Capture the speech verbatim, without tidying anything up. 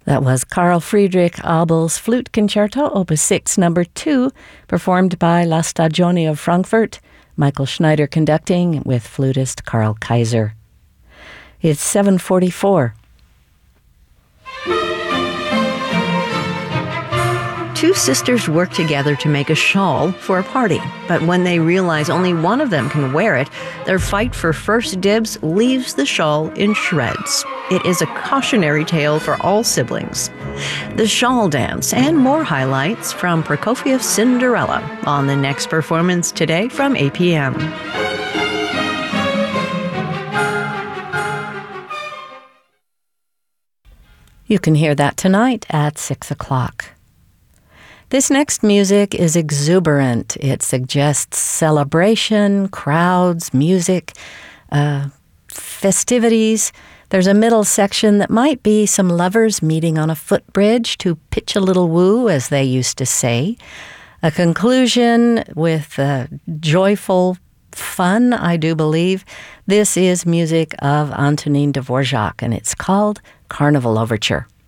That was Carl Friedrich Abel's Flute Concerto, Opus six, number two, performed by La Stagione of Frankfurt, Michael Schneider conducting with flutist Karl Kaiser. It's seven forty-four. Two sisters work together to make a shawl for a party, but when they realize only one of them can wear it, their fight for first dibs leaves the shawl in shreds. It is a cautionary tale for all siblings. The Shawl Dance and more highlights from Prokofiev's Cinderella on the next performance today from eight p.m. You can hear that tonight at six o'clock. This next music is exuberant. It suggests celebration, crowds, music, uh, festivities. There's a middle section that might be some lovers meeting on a footbridge to pitch a little woo, as they used to say. A conclusion with uh, joyful fun, I do believe. This is music of Antonin Dvorak, and it's called Carnival Overture.